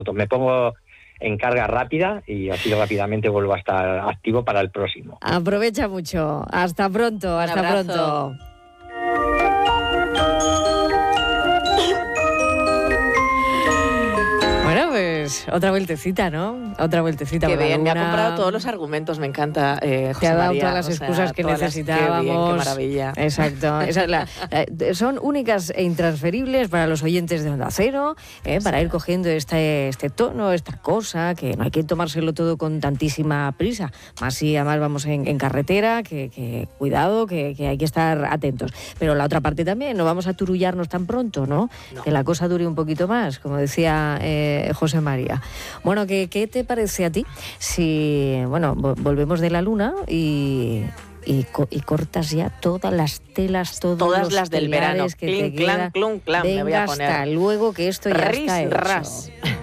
Me pongo en carga rápida y así rápidamente vuelvo a estar activo para el próximo. Aprovecha mucho. Hasta pronto, hasta pronto. Bueno, pues otra vueltecita, ¿no? Otra vueltecita. Qué bien, me ha Luna. comprado todos los argumentos, me encanta, José Te ha dado María, todas las excusas que necesitábamos. Qué bien, qué maravilla. Exacto. Son únicas e intransferibles para los oyentes de Onda Cero, para ir cogiendo este tono, esta cosa, que no hay que tomárselo todo con tantísima prisa. Más si además vamos en carretera, que cuidado, que hay que estar atentos. Pero la otra parte también, no vamos a turullarnos tan pronto, ¿no? Que la cosa dure un poquito más, como decía José María. Bueno, ¿qué te parece a ti si, volvemos de la luna y cortas ya todas las telas, todas las del verano, que te quedan? clan, me voy a poner. Hasta luego, que esto ya está hecho. Ras.